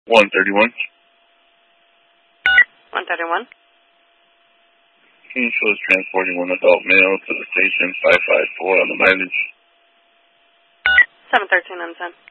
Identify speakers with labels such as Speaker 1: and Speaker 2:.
Speaker 1: 131.
Speaker 2: 131.
Speaker 1: King shows transporting one adult male to the station 554 on the mileage.
Speaker 2: 713 on the 10.